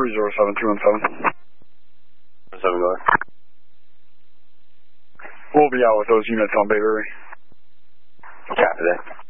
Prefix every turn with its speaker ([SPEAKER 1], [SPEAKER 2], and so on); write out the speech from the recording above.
[SPEAKER 1] 307-217.
[SPEAKER 2] 7 going.
[SPEAKER 1] We'll be out with those units on Bay Area.
[SPEAKER 2] Copy that.